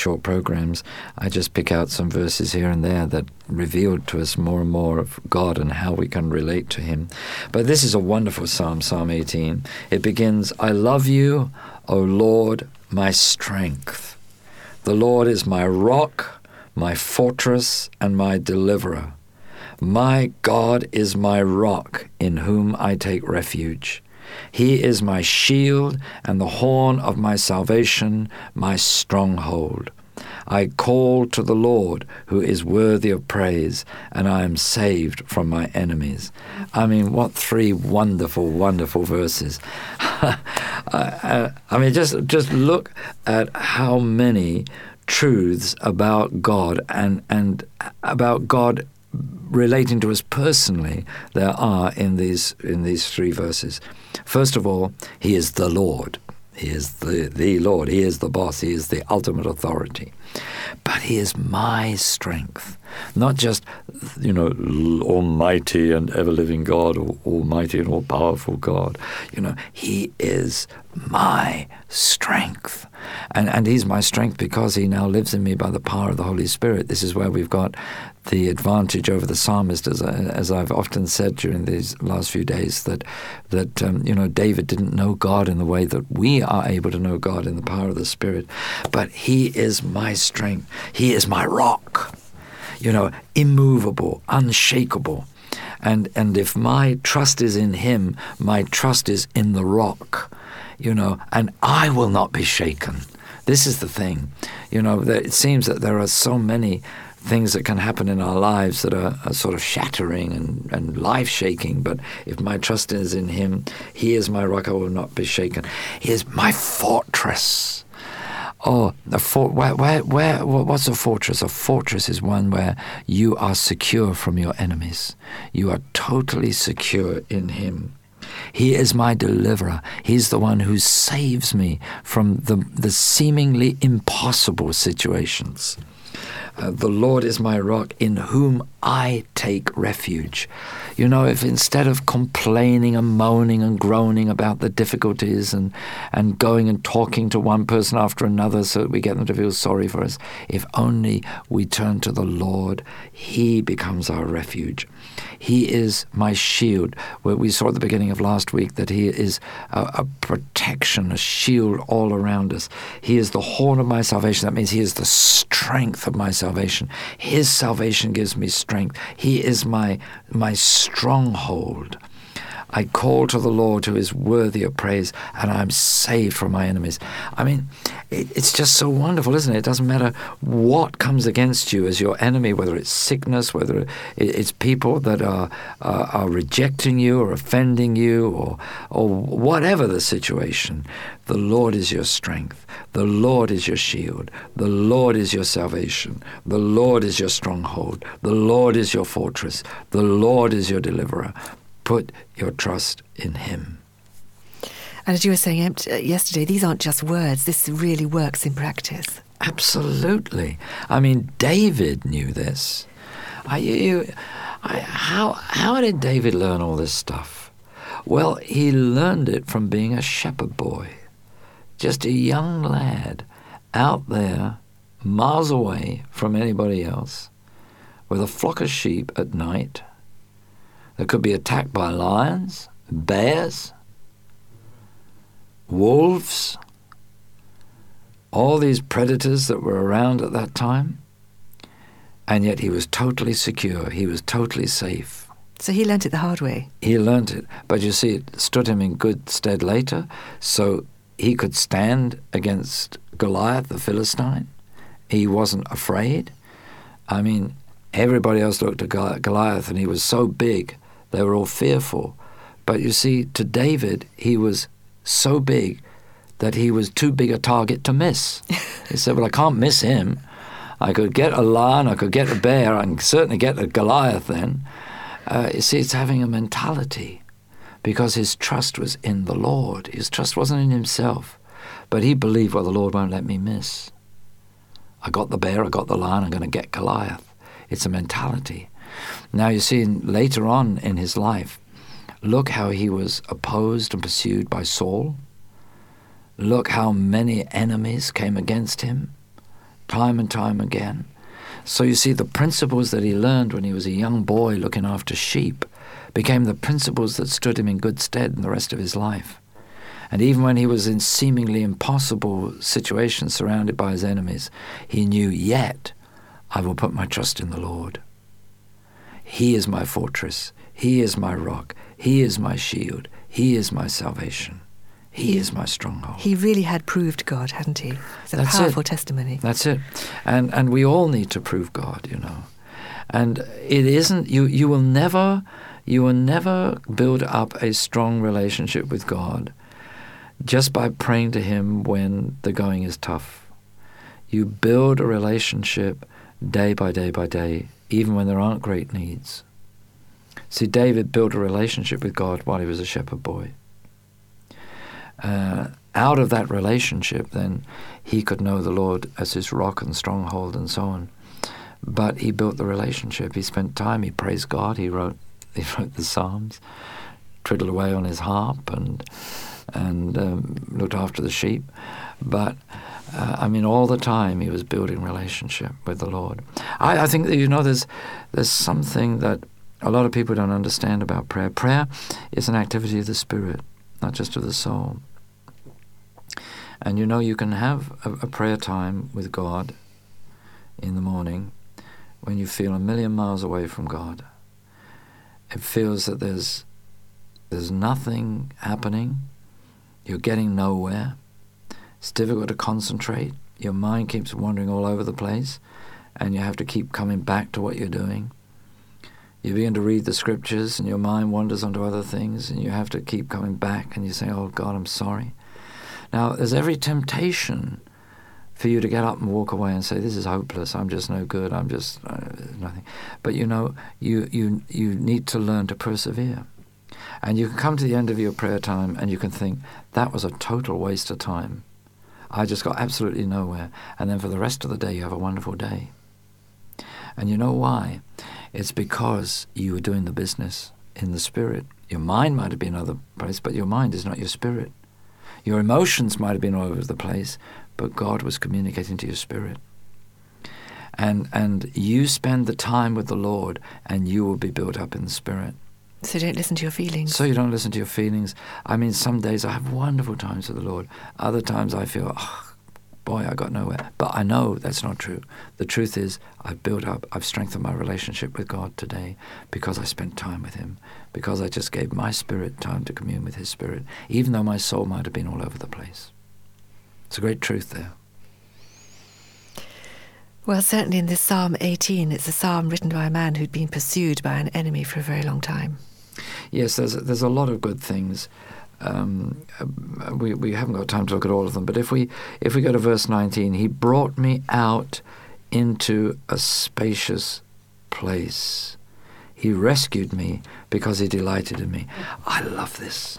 short programs, I just pick out some verses here and there that revealed to us more and more of God and how we can relate to him. But this is a wonderful psalm, Psalm 18. It begins, I love you, O Lord, my strength. The Lord is my rock, my fortress, and my deliverer. My God is my rock, in whom I take refuge. He is my shield and the horn of my salvation, my stronghold. I call to the Lord, who is worthy of praise, and I am saved from my enemies. I mean, what three wonderful, wonderful verses. I mean, just look at how many truths about God and about God relating to us personally there are in these three verses. First of all, he is the Lord. He is the Lord. He is the boss. He is the ultimate authority. But he is my strength. Not just, almighty and ever-living God, or almighty and all-powerful God. He is my strength. And he's my strength because he now lives in me by the power of the Holy Spirit. This is where we've got the advantage over the psalmist, as I've often said during these last few days, that David didn't know God in the way that we are able to know God in the power of the Spirit. But he is my strength. He is my rock, immovable, unshakable. And if my trust is in him, my trust is in the rock, and I will not be shaken. This is the thing, that it seems that there are so many things that can happen in our lives that are sort of shattering and life-shaking. But if my trust is in him, he is my rock, I will not be shaken. He is my fortress. Oh, what's a fortress? A fortress is one where you are secure from your enemies. You are totally secure in him. He is my deliverer. He's the one who saves me from the seemingly impossible situations. The Lord is my rock, in whom I take refuge. If instead of complaining and moaning and groaning about the difficulties and going and talking to one person after another so that we get them to feel sorry for us, if only we turn to the Lord, he becomes our refuge. He is my shield. Where we saw at the beginning of last week that he is a protection, a shield all around us. He is the horn of my salvation. That means he is the strength of my salvation. His salvation gives me strength. He is my stronghold. I call to the Lord, who is worthy of praise, and I'm saved from my enemies. I mean, it's just so wonderful, isn't it? It doesn't matter what comes against you as your enemy, whether it's sickness, whether it's people that are rejecting you or offending you, or whatever the situation. The Lord is your strength. The Lord is your shield. The Lord is your salvation. The Lord is your stronghold. The Lord is your fortress. The Lord is your deliverer. Put your trust in him. And as you were saying yesterday, these aren't just words. This really works in practice. Absolutely. I mean, David knew this. How did David learn all this stuff? Well, he learned it from being a shepherd boy. Just a young lad out there, miles away from anybody else, with a flock of sheep at night, that could be attacked by lions, bears, wolves, all these predators that were around at that time. And yet he was totally secure. He was totally safe. So he learnt it the hard way. He learnt it. But you see, it stood him in good stead later. So he could stand against Goliath, the Philistine. He wasn't afraid. I mean, everybody else looked at Goliath and he was so big. They were all fearful. But you see, to David, he was so big that he was too big a target to miss. He said, well, I can't miss him. I could get a lion, I could get a bear, I can certainly get a Goliath then. You see, it's having a mentality, because his trust was in the Lord. His trust wasn't in himself. But he believed, well, the Lord won't let me miss. I got the bear, I got the lion, I'm going to get Goliath. It's a mentality. Now, you see, later on in his life, look how he was opposed and pursued by Saul. Look how many enemies came against him. time and time again. So you see, the principles that he learned when he was a young boy looking after sheep became the principles that stood him in good stead in the rest of his life. And even when he was in seemingly impossible situations surrounded by his enemies, he knew, yet I will put my trust in the Lord. He is my fortress. He is my rock. He is my shield. He is my salvation. He is my stronghold. He really had proved God, hadn't he? It's a powerful testimony. That's it. And we all need to prove God, you know. And it isn't, you will never build up a strong relationship with God just by praying to him when the going is tough. You build a relationship day by day by day, even when there aren't great needs. See, David built a relationship with God while he was a shepherd boy. Out of that relationship, then, he could know the Lord as his rock and stronghold and so on. But he built the relationship. He spent time. He praised God. He wrote the Psalms, twiddled away on his harp, and looked after the sheep. But all the time he was building relationship with the Lord. I think that, you know, there's something that a lot of people don't understand about prayer. Prayer is an activity of the Spirit, not just of the soul. And you know, you can have a prayer time with God in the morning when you feel a million miles away from God. It feels that there's nothing happening. You're getting nowhere. It's difficult to concentrate. Your mind keeps wandering all over the place, and you have to keep coming back to what you're doing. You begin to read the scriptures, and your mind wanders onto other things, and you have to keep coming back, and you say, oh, God, I'm sorry. Now, there's every temptation for you to get up and walk away and say, this is hopeless, I'm just no good, I'm just nothing. But you know, you need to learn to persevere. And you can come to the end of your prayer time and you can think, that was a total waste of time. I just got absolutely nowhere. And then for the rest of the day, you have a wonderful day. And you know why? It's because you were doing the business in the Spirit. Your mind might have been another place, but your mind is not your spirit. Your emotions might have been all over the place, but God was communicating to your spirit. And you spend the time with the Lord, and you will be built up in the Spirit. So don't listen to your feelings. So you don't listen to your feelings. I mean, some days I have wonderful times with the Lord. Other times I feel, oh, boy, I got nowhere. But I know that's not true. The truth is, I've strengthened my relationship with God today because I spent time with him, because I just gave my spirit time to commune with his spirit, even though my soul might have been all over the place. It's a great truth there. Well, certainly in this Psalm 18, it's a psalm written by a man who'd been pursued by an enemy for a very long time. Yes, there's a lot of good things. We haven't got time to look at all of them, but if we go to verse 19, he brought me out into a spacious place. He rescued me because he delighted in me. I love this.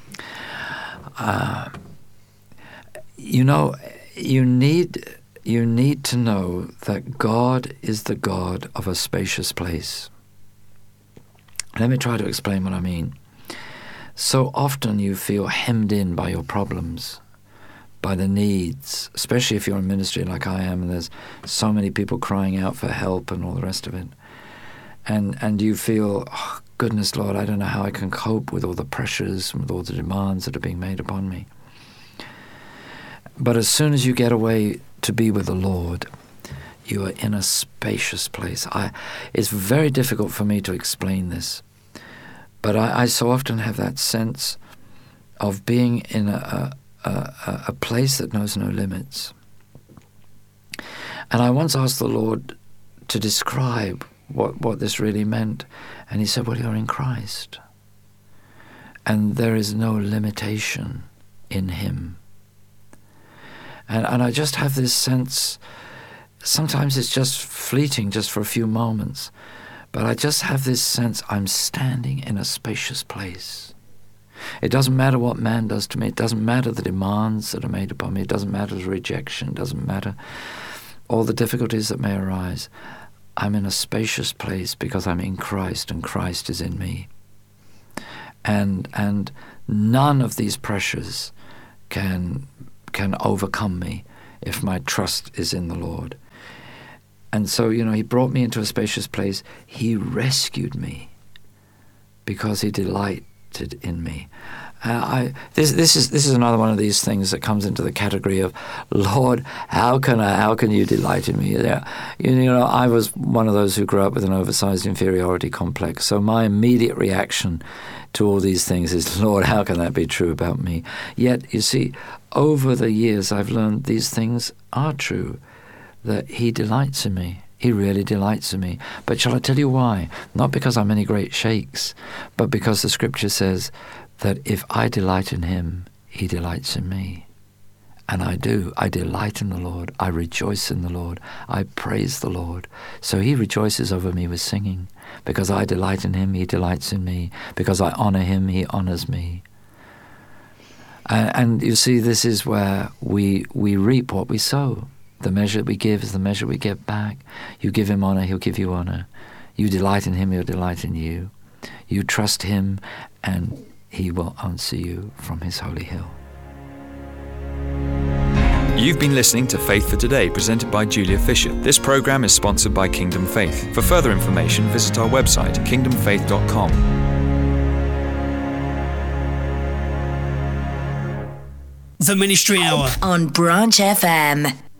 You know, you need to know that God is the God of a spacious place. Let me try to explain what I mean. So often you feel hemmed in by your problems, by the needs, especially if you're in ministry like I am, and there's so many people crying out for help and all the rest of it. And you feel, oh, goodness, Lord, I don't know how I can cope with all the pressures and with all the demands that are being made upon me. But as soon as you get away to be with the Lord, you are in a spacious place. It's very difficult for me to explain this, but I so often have that sense of being in a place that knows no limits. And I once asked the Lord to describe what this really meant, and he said, well, you're in Christ, and there is no limitation in him. And I just have this sense, sometimes it's just fleeting, just for a few moments, but I just have this sense I'm standing in a spacious place. It doesn't matter what man does to me. It doesn't matter the demands that are made upon me. It doesn't matter the rejection. It doesn't matter all the difficulties that may arise. I'm in a spacious place because I'm in Christ and Christ is in me. And none of these pressures can overcome me if my trust is in the Lord. And so, he brought me into a spacious place. He rescued me because he delighted in me. This is another one of these things that comes into the category of, Lord, how can you delight in me? I was one of those who grew up with an oversized inferiority complex. So my immediate reaction to all these things is, Lord, how can that be true about me? Yet, you see, over the years I've learned these things are true, that he delights in me. He really delights in me. But shall I tell you why? Not because I'm any great shakes, but because the scripture says that if I delight in him, he delights in me. And I do. I delight in the Lord. I rejoice in the Lord. I praise the Lord. So he rejoices over me with singing. Because I delight in him, he delights in me. Because I honor him, he honors me. And you see, this is where we reap what we sow. The measure we give is the measure we get back. You give him honor, he'll give you honor. You delight in him, he'll delight in you. You trust him, and he will answer you from his holy hill. You've been listening to Faith for Today, presented by Julia Fisher. This program is sponsored by Kingdom Faith. For further information, visit our website, kingdomfaith.com. The Ministry Hour on Branch FM.